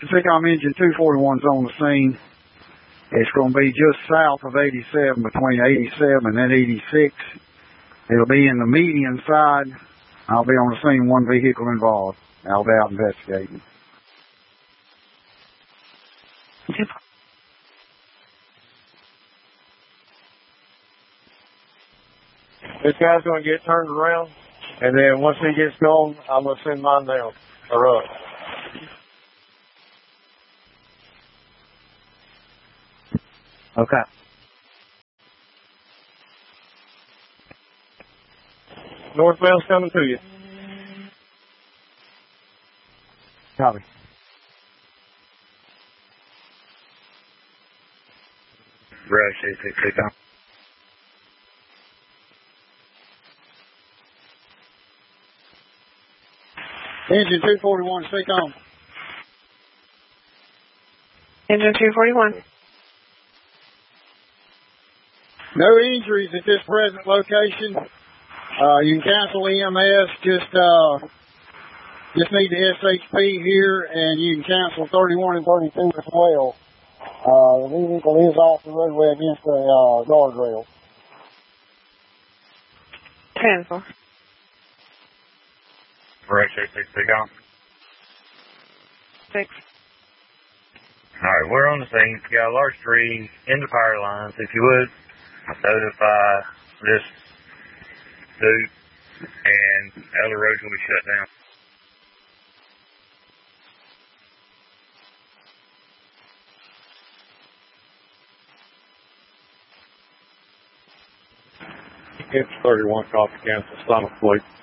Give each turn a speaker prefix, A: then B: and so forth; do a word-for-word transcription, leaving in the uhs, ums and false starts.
A: Seacom engine two forty-one's on the scene. It's going to be just south of eighty-seven, between eighty-seven and eighty-six. It'll be in the median side. I'll be on the scene, one vehicle involved. I'll be out investigating.
B: This guy's going to get turned around, and then once he gets going, I'm going to send mine down, or up.
C: Okay.
B: Northbound's coming to you.
C: Copy.
D: Right, six six six down.
A: Engine two forty-one, Seacom.
E: Engine two forty-one.
A: No injuries at this present location. Uh, you can cancel E M S. Just uh, just need the S H P here, and you can cancel thirty-one and thirty-two as well. Uh, the vehicle is off the roadway against the uh, guardrail.
E: Cancel.
D: Right, six six six down.
E: Six.
D: All right, we're on the scene. We got a large tree in the power lines. If you would, notify this dude, and other roads will be shut down.
B: It's thirty-one, copy, cancel, Sonic Fleet.